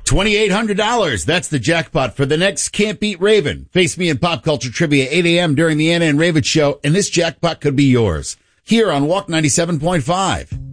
$2,800. That's the jackpot for the next Can't Beat Raven. Face me in Pop Culture Trivia, 8 a.m. during the Anna and Raven Show, and this jackpot could be yours. Here on Walk 97.5.